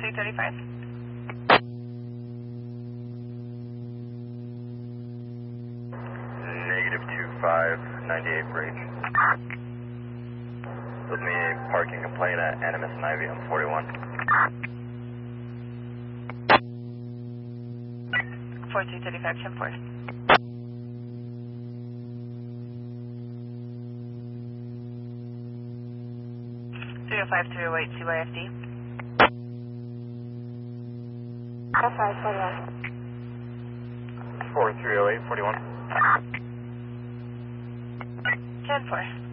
4335. Negative 2598 bridge. With me parking complaint at Animus and Ivy on 41. 4335, 10-4. Five 308 CYFD. 541. 4308, 41. 10-4.